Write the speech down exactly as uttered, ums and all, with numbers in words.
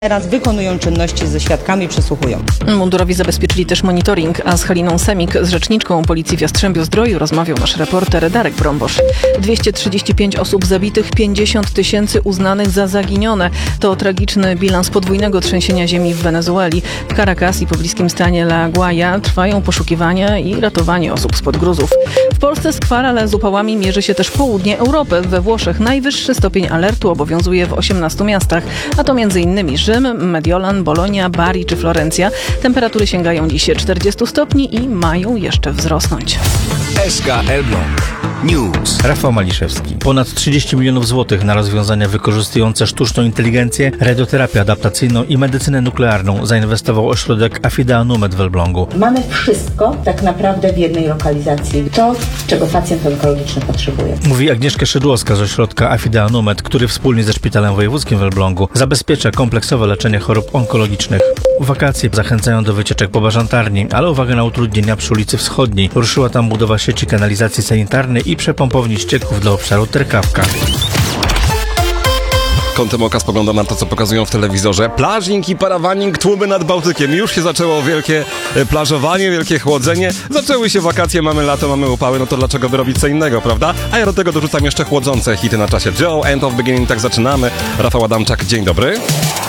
Teraz wykonują czynności ze świadkami, przesłuchują. Mundurowi zabezpieczyli też monitoring, a z Haliną Semik, z rzeczniczką Policji w Jastrzębiu-Zdroju rozmawiał nasz reporter Darek Brombosz. dwieście trzydzieści pięć osób zabitych, pięćdziesiąt tysięcy uznanych za zaginione. To tragiczny bilans podwójnego trzęsienia ziemi w Wenezueli. W Caracas i pobliskim stanie La Guaja trwają poszukiwania i ratowanie osób spod gruzów. W Polsce skwar, ale z upałami mierzy się też południe Europy. We Włoszech najwyższy stopień alertu obowiązuje w osiemnastu miastach, a to między innymi Rzym, Mediolan, Bolonia, Bari czy Florencja. Temperatury sięgają dziś czterdziestu stopni i mają jeszcze wzrosnąć. S K Elbląg News. Rafał Maliszewski. Ponad trzydzieści milionów złotych na rozwiązania wykorzystujące sztuczną inteligencję, radioterapię adaptacyjną i medycynę nuklearną zainwestował ośrodek Afida Numet w Elblągu. Mamy wszystko tak naprawdę w jednej lokalizacji. To, czego pacjent onkologiczny potrzebuje. Mówi Agnieszka Szydłowska z ośrodka Afida Numet, który wspólnie ze Szpitalem Wojewódzkim w Elblągu zabezpiecza kompleksowe leczenie chorób onkologicznych. Wakacje zachęcają do wycieczek po Bażantarni, ale uwaga na utrudnienia przy ulicy Wschodniej. Ruszyła tam budowa sieci kanalizacji sanitarnej i przepompowni ścieków dla obszaru Terkawka. Kątem oka spoglądam na to, co pokazują w telewizorze. Plażing i parawaning, tłumy nad Bałtykiem. Już się zaczęło wielkie plażowanie, wielkie chłodzenie. Zaczęły się wakacje, mamy lato, mamy upały, no to dlaczego by robić co innego, prawda? A ja do tego dorzucam jeszcze chłodzące hity na czasie Joe, End of Beginning, tak zaczynamy. Rafał Adamczak, dzień dobry.